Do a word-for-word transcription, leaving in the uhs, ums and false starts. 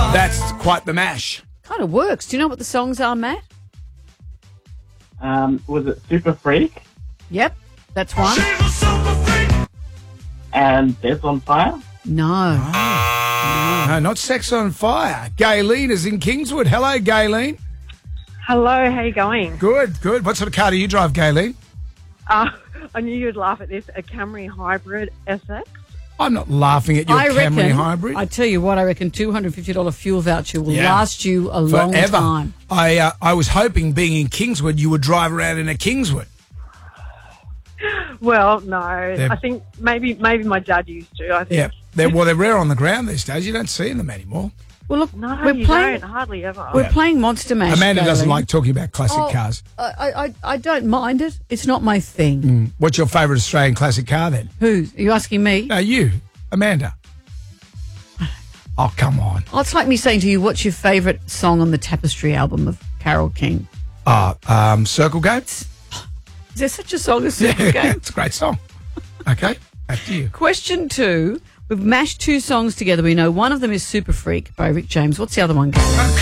That's quite the mash. Kind of works. Do you know what the songs are, Matt? Um, was it Super Freak Yep, that's one. and Death on Fire? No. No, not Sex on Fire. Gayleen is in Kingswood. Hello, Gayleen. Hello, how you going? Good, good. What sort of car do you drive, Gayleen? Uh, I knew you'd laugh at this. A Camry Hybrid S X. I'm not laughing at your I Camry reckon, Hybrid. I tell you what, I reckon two hundred fifty dollars fuel voucher will Yeah. last you a long Forever. time. I uh, I was hoping, being in Kingswood, you would drive around in a Kingswood. Well, no, They're- I think maybe maybe my dad used to. I think. Yeah, they're well, they're rare on the ground these days. You don't see them anymore. Well, look, No, we're you playing. don't. Hardly ever. We're Yeah. playing Monster Mash. Amanda doesn't Gayleen. like talking about classic Oh, cars. I, I, I don't mind it. It's not my thing. What's your favourite Australian classic car then? Who's? Are you asking me? No, you, Amanda. Oh, come on. Oh, it's like me saying to you, what's your favourite song on the Tapestry album of Carole King? Oh, um, Circle Gates. Is there such a song as Circle Game? It's a great song. Okay, back to you. Question two. We've mashed two songs together. We know one of them is Super Freak by Rick James. What's the other one, Gayleen?